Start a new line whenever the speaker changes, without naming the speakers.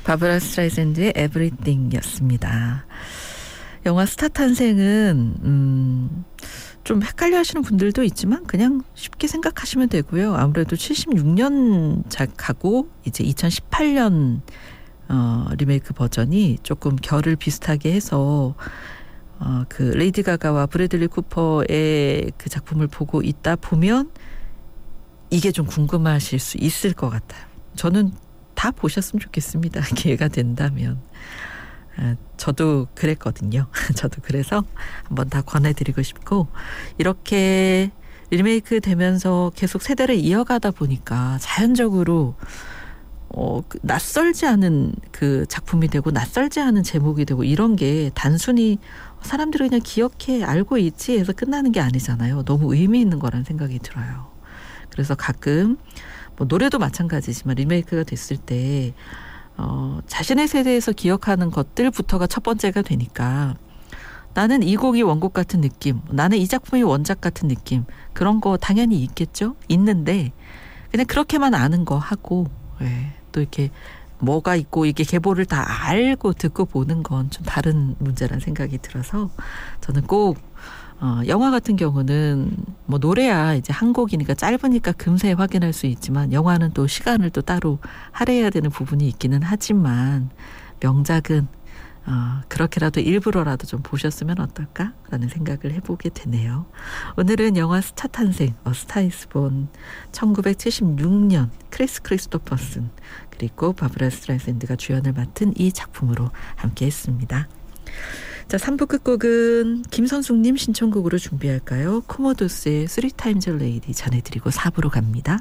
바브라 스트라이샌드의 에브리띵이었습니다. 영화 스타 탄생은 좀 헷갈려 하시는 분들도 있지만 그냥 쉽게 생각하시면 되고요. 아무래도 76년 작하고 이제 2018년 리메이크 버전이 조금 결을 비슷하게 해서 그 레이디 가가와 브래들리 쿠퍼의 그 작품을 보고 있다 보면 이게 좀 궁금하실 수 있을 것 같아요. 저는 다 보셨으면 좋겠습니다. 기회가 된다면. 저도 그랬거든요. 저도 그래서 한번 다 권해드리고 싶고, 이렇게 리메이크 되면서 계속 세대를 이어가다 보니까 자연적으로 낯설지 않은 그 작품이 되고 낯설지 않은 제목이 되고, 이런 게 단순히 사람들이 그냥 기억해 알고 있지 해서 끝나는 게 아니잖아요. 너무 의미 있는 거란 생각이 들어요. 그래서 가끔 뭐 노래도 마찬가지지만 리메이크가 됐을 때 자신의 세대에서 기억하는 것들부터가 첫 번째가 되니까, 나는 이 곡이 원곡 같은 느낌, 나는 이 작품이 원작 같은 느낌, 그런 거 당연히 있겠죠? 있는데 그냥 그렇게만 아는 거 하고, 또 이렇게 뭐가 있고 이게 계보를 다 알고 듣고 보는 건 좀 다른 문제라는 생각이 들어서, 저는 꼭 영화 같은 경우는 뭐 노래야 이제 한 곡이니까 짧으니까 금세 확인할 수 있지만, 영화는 또 시간을 또 따로 할애해야 되는 부분이 있기는 하지만, 명작은 그렇게라도 일부러라도 좀 보셨으면 어떨까라는 생각을 해보게 되네요. 오늘은 영화 스타 탄생, 스타 이즈 본 1976년 크리스 크리스토퍼슨 그리고 바브라 스트라이샌드가 주연을 맡은 이 작품으로 함께 했습니다. 자, 3부 끝곡은 김선숙님 신청곡으로 준비할까요? 코모도스의 3 Times a Lady 전해드리고 4부로 갑니다.